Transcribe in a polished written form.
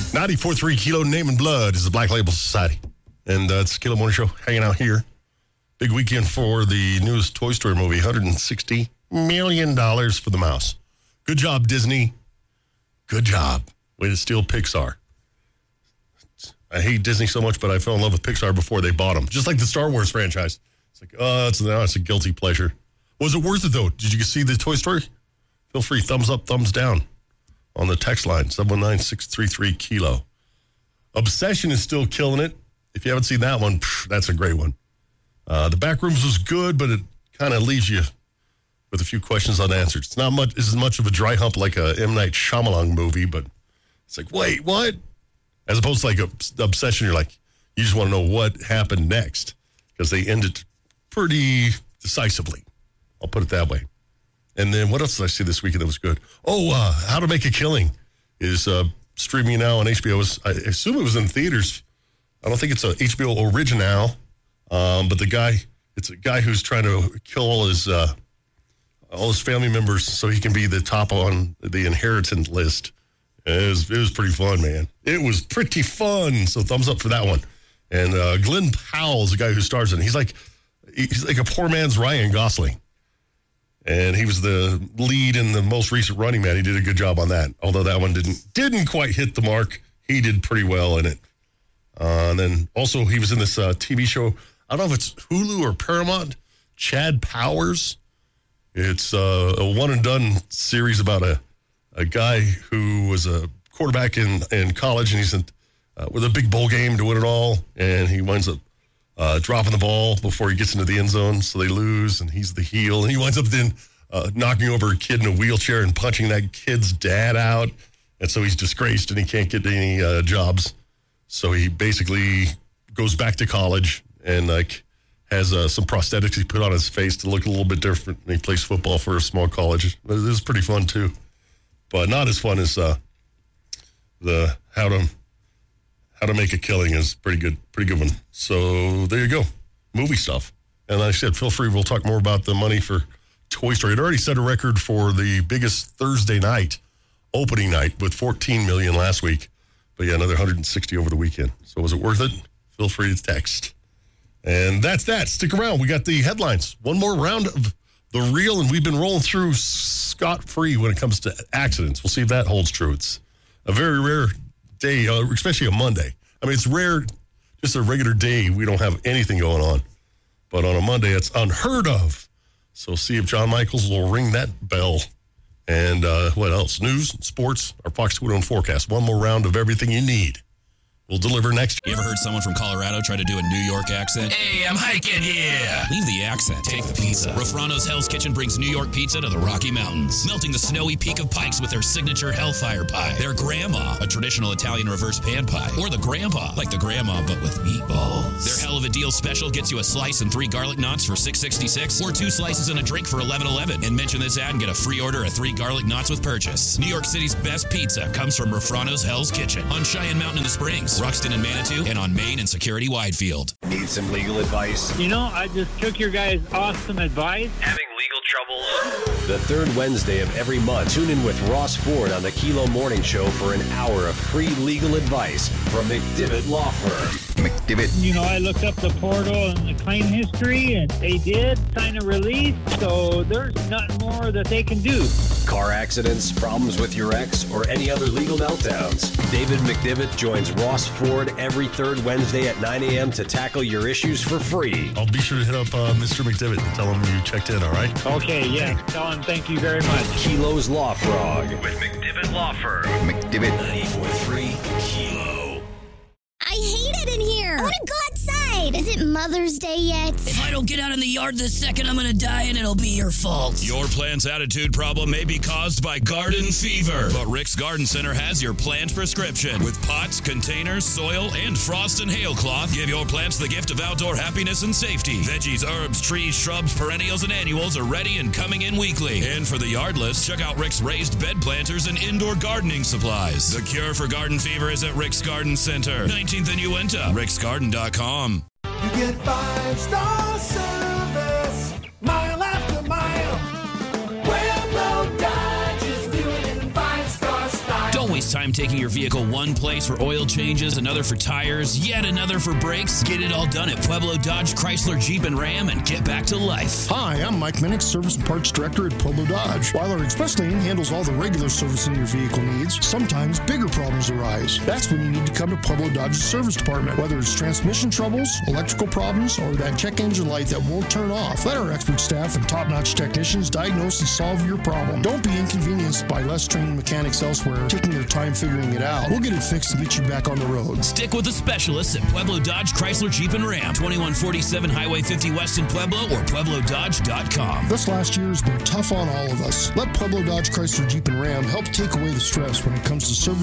94.3 Kilo Name and Blood is the Black Label Society. And it's the Kilo Morning Show hanging out here. Big weekend for the newest Toy Story movie, $160 million for the mouse. Good job, Disney. Good job. Way to steal Pixar. I hate Disney so much, but I fell in love with Pixar before they bought them. Just like the Star Wars franchise. It's like, now it's a guilty pleasure. Was it worth it, though? Did you see the Toy Story? Feel free, thumbs up, thumbs down on the text line, 719-633-KILO. Obsession is still killing it. If you haven't seen that one, that's a great one. The Backrooms was good, but it kind of leaves you with a few questions unanswered. It's not much. It's as much of a dry hump like a M. Night Shyamalan movie, but it's like, wait, what? As opposed to like Obsession, you're like, you just want to know what happened next because they ended pretty decisively. I'll put it that way. And then what else did I see this weekend that was good? How to Make a Killing is streaming now on HBO. I assume it was in theaters. I don't think it's a HBO original, but it's a guy who's trying to kill all his family members so he can be the top on the inheritance list. It was pretty fun, man. It was pretty fun. So thumbs up for that one. And Glenn Powell is the guy who stars in it. He's like a poor man's Ryan Gosling. And he was the lead in the most recent Running Man. He did a good job on that. Although that one didn't quite hit the mark. He did pretty well in it. And then also he was in this TV show. I don't know if it's Hulu or Paramount. Chad Powers. It's a one and done series about a guy who was a quarterback in college, and he's with a big bowl game to win it all, and he winds up dropping the ball before he gets into the end zone, so they lose, and he's the heel, and he winds up then knocking over a kid in a wheelchair and punching that kid's dad out, and so he's disgraced, and he can't get any jobs, so he basically goes back to college and has some prosthetics he put on his face to look a little bit different, and he plays football for a small college. It was pretty fun, too. But not as fun as the How to Make a Killing is pretty good one. So there you go, movie stuff. And like I said, feel free. We'll talk more about the money for Toy Story. It already set a record for the biggest Thursday night opening night with 14 million last week. But yeah, another 160 over the weekend. So was it worth it? Feel free to text. And that's that. Stick around. We got the headlines. One more round of the reel, and we've been rolling through scot-free when it comes to accidents. We'll see if that holds true. It's a very rare day, especially a Monday. I mean, it's rare, just a regular day, we don't have anything going on. But on a Monday, it's unheard of. So see if John Michaels will ring that bell. And what else? News, sports, our Fox 201 forecast. One more round of everything you need. We'll deliver next. You ever heard someone from Colorado try to do a New York accent? Hey, I'm hiking here. Leave the accent. Take the pizza. Rafrano's Hell's Kitchen brings New York pizza to the Rocky Mountains, melting the snowy peak of Pikes with their signature Hellfire Pie, their Grandma, a traditional Italian reverse pan pie, or the Grandpa, like the Grandma but with meatballs. Their Hell of a Deal special gets you a slice and 3 garlic knots for $6.66, or 2 slices and a drink for $11.11. And mention this ad and get a free order of 3 garlic knots with purchase. New York City's best pizza comes from Rafrano's Hell's Kitchen on Cheyenne Mountain in the Springs, Ruxton and Manitou, and on Main and Security Widefield. Need some legal advice? You know, I just took your guys' awesome advice. Having legal troubles? The third Wednesday of every month, tune in with Ross Ford on the Kilo Morning Show for an hour of free legal advice from McDivitt Law Firm. McDivitt. You know, I looked up the portal and the claim history, and they did sign a release, so there's nothing more that they can do. Car accidents, problems with your ex, or any other legal meltdowns. David McDivitt joins Ross Ford every third Wednesday at 9 a.m. to tackle your issues for free. I'll be sure to hit up Mr. McDivitt and tell him you checked in, all right? Okay, yeah. Tell him thank you very much. Kilo's Law Frog with McDivitt Law Firm. McDivitt 94.3 Kilo. I hate it in here. I want to go outside. Is it Mother's Day yet? If I don't get out in the yard this second, I'm going to die, and it'll be your fault. Your plant's attitude problem may be caused by garden fever, but Rick's Garden Center has your plant prescription. With pots, containers, soil, and frost and hail cloth, give your plants the gift of outdoor happiness and safety. Veggies, herbs, trees, shrubs, perennials, and annuals are ready and coming in weekly. And for the yardless, check out Rick's raised bed planters and indoor gardening supplies. The cure for garden fever is at Rick's Garden Center, 19th and Uinta, ricksgarden.com. You get 5-star service, mile after mile. Pueblo Dodge is doing it in 5-star style. Don't we Waste time taking your vehicle one place for oil changes, another for tires, yet another for brakes? Get it all done at Pueblo Dodge, Chrysler, Jeep, and Ram and get back to life. Hi, I'm Mike Minnick, Service and Parts Director at Pueblo Dodge. While our express lane handles all the regular servicing your vehicle needs, sometimes bigger problems arise. That's when you need to come to Pueblo Dodge's service department. Whether it's transmission troubles, electrical problems, or that check engine light that won't turn off, let our expert staff and top-notch technicians diagnose and solve your problem. Don't be inconvenienced by less trained mechanics elsewhere taking their time figuring it out. We'll get it fixed and get you back on the road. Stick with the specialists at Pueblo Dodge, Chrysler, Jeep, and Ram. 2147 Highway 50 West in Pueblo or PuebloDodge.com. This last year has been tough on all of us. Let Pueblo Dodge, Chrysler, Jeep, and Ram help take away the stress when it comes to service